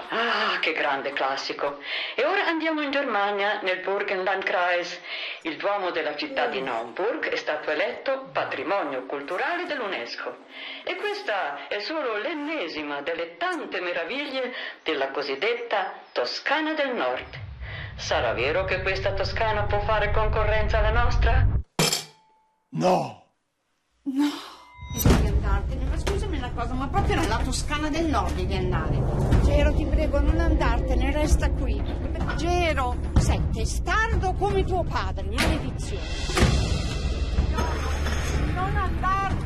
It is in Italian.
Ah, che grande classico. E ora andiamo in Germania, nel Burgenlandkreis. Il Duomo della città di Naumburg è stato eletto patrimonio culturale dell'UNESCO. E questa è solo l'ennesima delle tante meraviglie della cosiddetta Toscana del Nord. Sarà vero che questa Toscana può fare concorrenza alla nostra? No! No, bisogna andartene, ma scusami una cosa, ma proprio nella Toscana del Nord devi andare. Gero, ti prego, non andartene, resta qui. Gero, sei testardo come tuo padre, maledizione. No, non andartene.